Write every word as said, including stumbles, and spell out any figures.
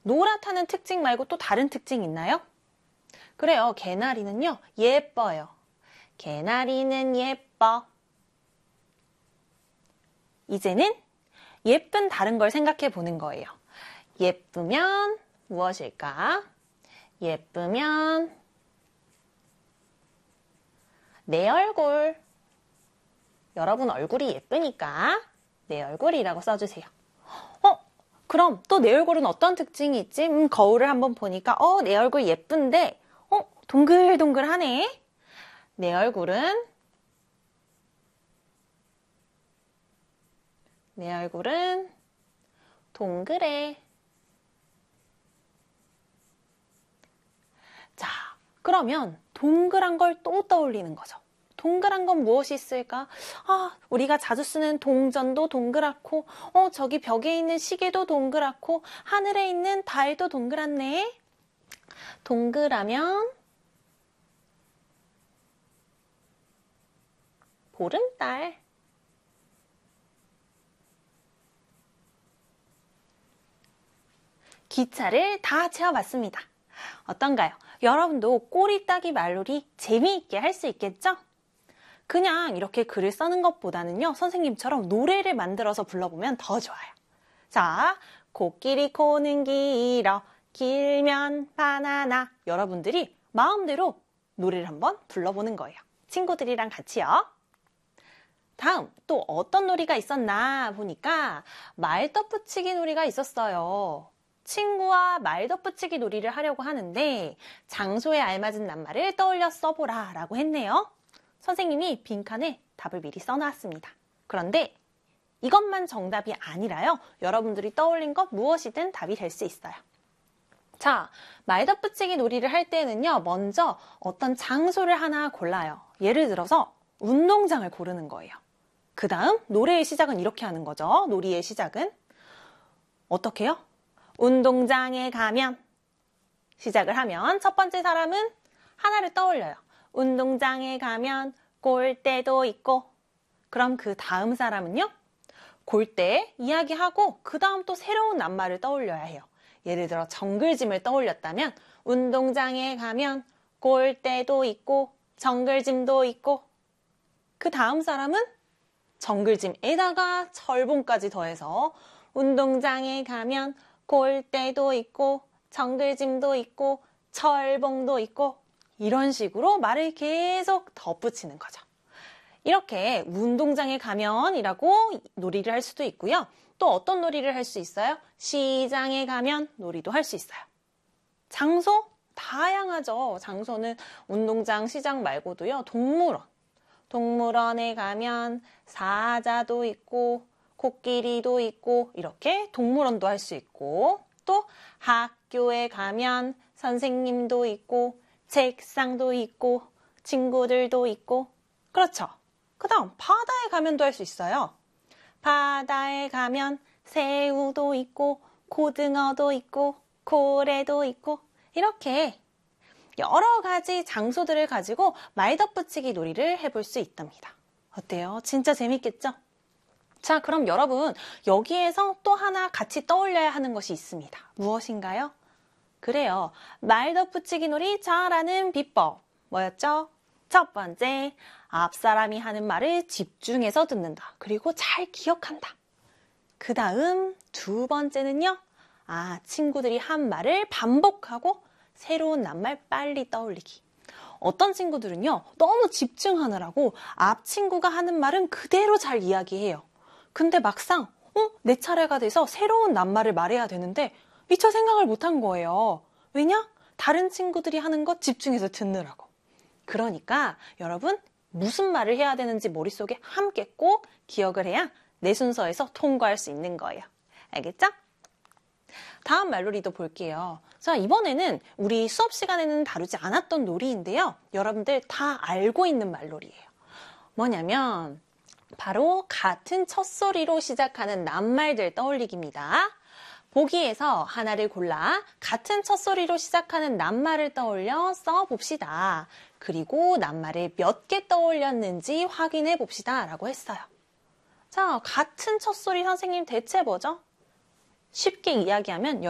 노랗다는 특징 말고 또 다른 특징 있나요? 그래요. 개나리는요, 예뻐요. 개나리는 예뻐. 이제는 예쁜 다른 걸 생각해 보는 거예요. 예쁘면 무엇일까? 예쁘면 내 얼굴. 여러분 얼굴이 예쁘니까 내 얼굴이라고 써주세요. 어? 그럼 또 내 얼굴은 어떤 특징이 있지? 음, 거울을 한번 보니까 어, 내 얼굴 예쁜데 어? 동글동글하네. 내 얼굴은 내 얼굴은 동그래. 자, 그러면 동그란 걸 또 떠올리는 거죠. 동그란 건 무엇이 있을까? 아, 우리가 자주 쓰는 동전도 동그랗고, 어, 저기 벽에 있는 시계도 동그랗고, 하늘에 있는 달도 동그랗네. 동그라면 보름달. 기차를 다 채워봤습니다. 어떤가요? 여러분도 꼬리 따기 말놀이 재미있게 할 수 있겠죠? 그냥 이렇게 글을 써는 것보다는요, 선생님처럼 노래를 만들어서 불러보면 더 좋아요. 자, 코끼리 코는 길어 길면 바나나. 여러분들이 마음대로 노래를 한번 불러보는 거예요. 친구들이랑 같이요. 다음 또 어떤 놀이가 있었나 보니까 말떡붙이기 놀이가 있었어요. 친구와 말떡붙이기 놀이를 하려고 하는데 장소에 알맞은 낱말을 떠올려 써보라 라고 했네요. 선생님이 빈칸에 답을 미리 써놨습니다. 그런데 이것만 정답이 아니라요. 여러분들이 떠올린 것 무엇이든 답이 될 수 있어요. 자, 말떡붙이기 놀이를 할 때는요. 먼저 어떤 장소를 하나 골라요. 예를 들어서 운동장을 고르는 거예요. 그 다음 노래의 시작은 이렇게 하는 거죠. 놀이의 시작은 어떻게 해요? 운동장에 가면 시작을 하면 첫 번째 사람은 하나를 떠올려요. 운동장에 가면 골대도 있고. 그럼 그 다음 사람은요? 골대 이야기하고 그 다음 또 새로운 낱말을 떠올려야 해요. 예를 들어 정글짐을 떠올렸다면 운동장에 가면 골대도 있고 정글짐도 있고. 그 다음 사람은 정글짐에다가 철봉까지 더해서 운동장에 가면 골대도 있고 정글짐도 있고 철봉도 있고 이런 식으로 말을 계속 덧붙이는 거죠. 이렇게 운동장에 가면 이라고 놀이를 할 수도 있고요. 또 어떤 놀이를 할 수 있어요? 시장에 가면 놀이도 할 수 있어요. 장소? 다양하죠. 장소는 운동장, 시장 말고도요. 동물원. 동물원에 가면 사자도 있고 코끼리도 있고 이렇게 동물원도 할 수 있고 또 학교에 가면 선생님도 있고 책상도 있고 친구들도 있고 그렇죠. 그 다음 바다에 가면도 할 수 있어요. 바다에 가면 새우도 있고 고등어도 있고 고래도 있고 이렇게 여러 가지 장소들을 가지고 말덧붙이기 놀이를 해볼 수 있답니다. 어때요? 진짜 재밌겠죠? 자, 그럼 여러분 여기에서 또 하나 같이 떠올려야 하는 것이 있습니다. 무엇인가요? 그래요. 말덧붙이기 놀이 잘하는 비법. 뭐였죠? 첫 번째, 앞사람이 하는 말을 집중해서 듣는다. 그리고 잘 기억한다. 그 다음 두 번째는요. 아, 친구들이 한 말을 반복하고 새로운 낱말 빨리 떠올리기. 어떤 친구들은요. 너무 집중하느라고 앞 친구가 하는 말은 그대로 잘 이야기해요. 근데 막상 어? 내 차례가 돼서 새로운 낱말을 말해야 되는데 미처 생각을 못한 거예요. 왜냐? 다른 친구들이 하는 것 집중해서 듣느라고. 그러니까 여러분 무슨 말을 해야 되는지 머릿속에 함께 꼭 기억을 해야 내 순서에서 통과할 수 있는 거예요. 알겠죠? 다음 말놀이도 볼게요. 자, 이번에는 우리 수업 시간에는 다루지 않았던 놀이인데요. 여러분들 다 알고 있는 말놀이에요. 뭐냐면 바로 같은 첫소리로 시작하는 낱말들 떠올리기입니다. 보기에서 하나를 골라 같은 첫소리로 시작하는 낱말을 떠올려 써봅시다. 그리고 낱말을 몇 개 떠올렸는지 확인해 봅시다 라고 했어요. 자, 같은 첫소리 선생님 대체 뭐죠? 쉽게 이야기하면